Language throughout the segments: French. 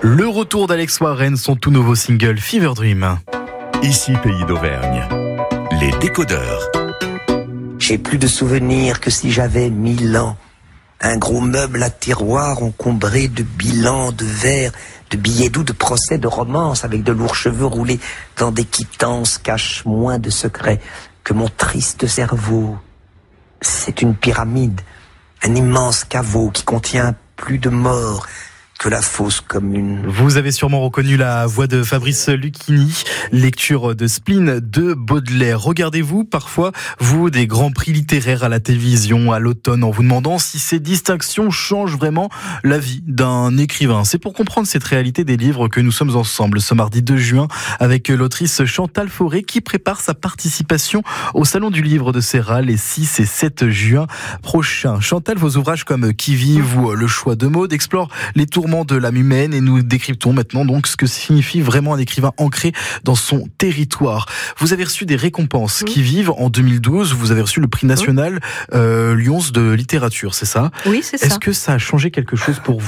Le retour d'Alex Warren, son tout nouveau single Fever Dream. Ici Pays d'Auvergne, les décodeurs. J'ai plus de souvenirs que si j'avais 1000 ans. Un gros meuble à tiroir encombré de bilans, de vers, de billets doux, de procès, de romances, avec de lourds cheveux roulés dans des quittances cache moins de secrets que mon triste cerveau. C'est une pyramide, un immense caveau qui contient plus de morts que la fosse commune. Vous avez sûrement reconnu la voix de Fabrice Lucchini, lecture de Spleen de Baudelaire. Regardez-vous parfois, vous, des grands prix littéraires à la télévision à l'automne, en vous demandant si ces distinctions changent vraiment la vie d'un écrivain. C'est pour comprendre cette réalité des livres que nous sommes ensemble ce mardi 2 juin avec l'autrice Chantal Fauré qui prépare sa participation au Salon du Livre de Serra les 6 et 7 juin prochains. Chantal, vos ouvrages comme Qui vive ou Le choix de Maud explorent les tourments de l'âme humaine et nous décryptons maintenant donc ce que signifie vraiment un écrivain ancré dans son territoire. Vous avez reçu des récompenses Qui vivent en 2012, vous avez reçu le prix national Lyons de littérature, c'est ça ? Oui, c'est ça. Est-ce que ça a changé quelque chose pour vous ?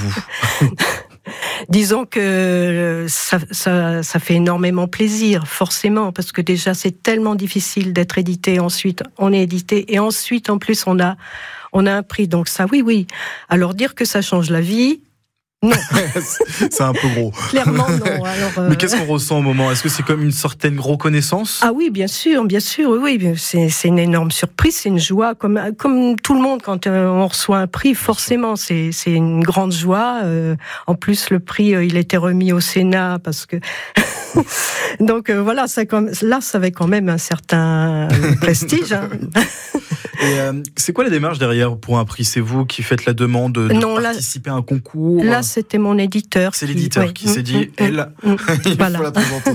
Disons que ça fait énormément plaisir, forcément, parce que déjà c'est tellement difficile d'être édité, ensuite on est édité, et ensuite en plus on a un prix, donc ça oui. Alors dire que ça change la vie, non. C'est un peu gros. Clairement, non. Alors, Mais qu'est-ce qu'on ressent au moment ? Est-ce que c'est comme une certaine reconnaissance ? Ah oui, bien sûr, oui. C'est une énorme surprise, c'est une joie, comme tout le monde quand on reçoit un prix, forcément, c'est une grande joie. En plus, le prix, il était remis au Sénat parce que. Donc voilà, ça avait quand même un certain prestige. Hein. Et c'est quoi la démarche derrière pour un prix ? C'est vous qui faites la demande de participer à un concours ? Là, c'était mon éditeur. C'est l'éditeur qui s'est dit, il voilà. faut la présenter.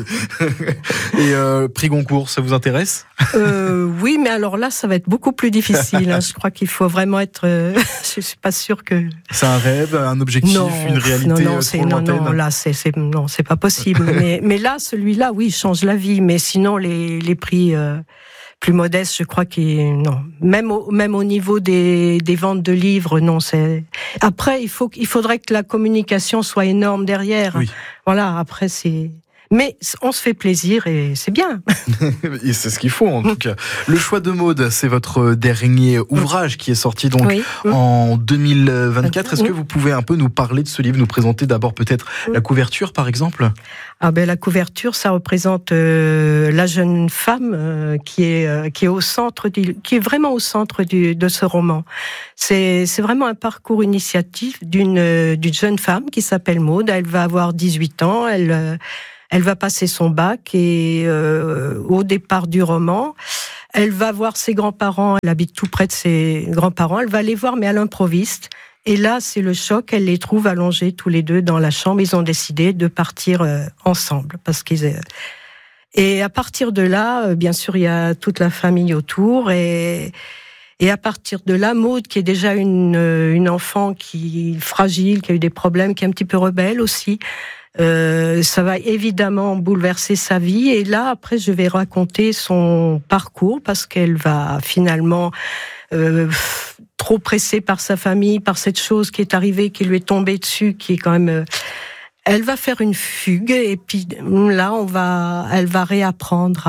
Et prix Goncourt, ça vous intéresse ? Oui, mais alors là, ça va être beaucoup plus difficile. Hein. Je crois qu'il faut vraiment être. Je suis pas sûre que. C'est un rêve, un objectif, une réalité trop lointaine. Non, là, c'est pas possible. mais là, celui-là, oui, change la vie. Mais sinon, les prix plus modestes, je crois non. Même au niveau des ventes de livres, non. Après, il faudrait que la communication soit énorme derrière. Oui. Voilà. Après, mais on se fait plaisir et c'est bien. Et c'est ce qu'il faut en tout cas. Le choix de Maud, c'est votre dernier ouvrage qui est sorti donc en 2024. Est-ce que vous pouvez un peu nous parler de ce livre, nous présenter d'abord peut-être la couverture par exemple ? Ah ben la couverture, ça représente la jeune femme qui est au centre qui est vraiment au centre de ce roman. C'est vraiment un parcours initiatif d'une jeune femme qui s'appelle Maud. Elle va avoir 18 ans. Elle va passer son bac et au départ du roman, elle va voir ses grands-parents. Elle habite tout près de ses grands-parents. Elle va les voir, mais à l'improviste. Et là, c'est le choc. Elle les trouve allongés tous les deux dans la chambre. Ils ont décidé de partir ensemble Et à partir de là, bien sûr, il y a toute la famille autour et à partir de là, Maud, qui est déjà une enfant qui est fragile, qui a eu des problèmes, qui est un petit peu rebelle aussi. Ça va évidemment bouleverser sa vie et là après je vais raconter son parcours parce qu'elle va finalement trop pressée par sa famille, par cette chose qui est arrivée, qui lui est tombée dessus, qui est quand même elle va faire une fugue et puis là elle va réapprendre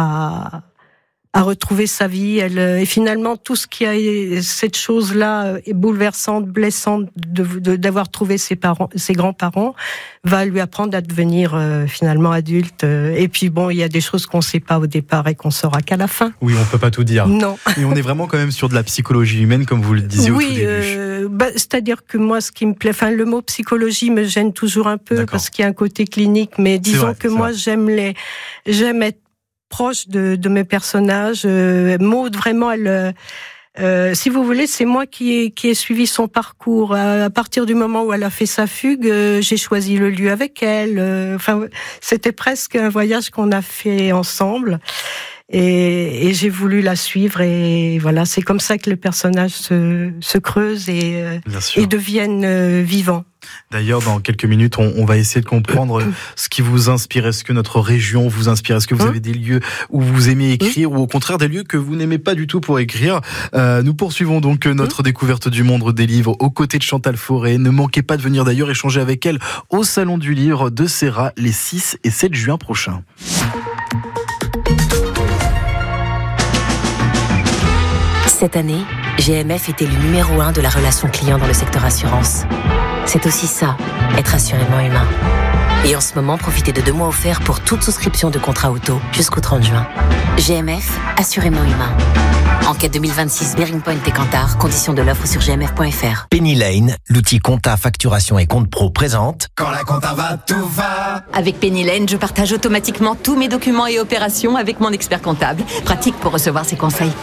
à retrouver sa vie. Et finalement, tout ce qui a cette chose-là est bouleversante, blessante d'avoir trouvé ses grands-parents, va lui apprendre à devenir finalement adulte. Et puis bon, il y a des choses qu'on ne sait pas au départ et qu'on saura qu'à la fin. Oui, on peut pas tout dire. Non. Et on est vraiment quand même sur de la psychologie humaine, comme vous le disiez au tout début. C'est-à-dire que moi, ce qui me plaît, le mot psychologie me gêne toujours un peu parce qu'il y a un côté clinique, mais disons que moi, j'aime être proche de mes personnages. Maud, vraiment, si vous voulez, c'est moi qui ai suivi son parcours. À partir du moment où elle a fait sa fugue, j'ai choisi le lieu avec elle. C'était presque un voyage qu'on a fait ensemble. Et j'ai voulu la suivre, et voilà, c'est comme ça que les personnages se creusent et deviennent vivants. D'ailleurs, dans quelques minutes, on va essayer de comprendre ce qui vous inspire. Est-ce que notre région vous inspire? Est-ce que vous avez des lieux où vous aimez écrire, ou au contraire des lieux que vous n'aimez pas du tout pour écrire? Nous poursuivons donc notre découverte du monde des livres aux côtés de Chantal Forêt. Ne manquez pas de venir d'ailleurs échanger avec elle au Salon du Livre de Serra les 6 et 7 juin prochains. Cette année, GMF était le numéro 1 de la relation client dans le secteur assurance. C'est aussi ça, être assurément humain. Et en ce moment, profitez de 2 mois offerts pour toute souscription de contrat auto jusqu'au 30 juin. GMF, assurément humain. Enquête 2026, Bearing Point et Kantar, conditions de l'offre sur gmf.fr. Penny Lane, l'outil compta, facturation et compte pro présente. Quand la compta va, tout va. Avec Penny Lane, je partage automatiquement tous mes documents et opérations avec mon expert comptable. Pratique pour recevoir ses conseils.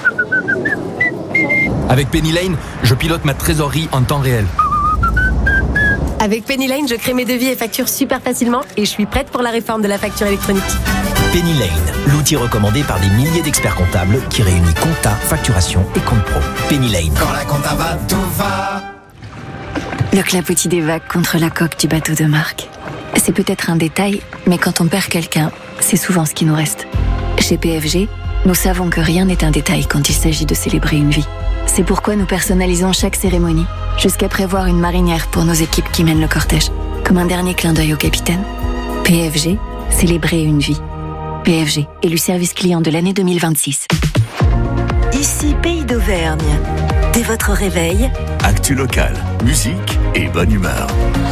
Avec Penny Lane, je pilote ma trésorerie en temps réel. Avec Penny Lane, je crée mes devis et factures super facilement et je suis prête pour la réforme de la facture électronique. Penny Lane, l'outil recommandé par des milliers d'experts comptables qui réunit compta, facturation et compte pro. Penny Lane. Quand la compta va, tout va. Le clapotis des vagues contre la coque du bateau de Marc. C'est peut-être un détail, mais quand on perd quelqu'un, c'est souvent ce qui nous reste. Chez PFG, nous savons que rien n'est un détail quand il s'agit de célébrer une vie. C'est pourquoi nous personnalisons chaque cérémonie, jusqu'à prévoir une marinière pour nos équipes qui mènent le cortège, comme un dernier clin d'œil au capitaine. PFG, célébrer une vie. PFG, élu service client de l'année 2026. Ici Pays d'Auvergne. Dès votre réveil, Actu locale, musique et bonne humeur.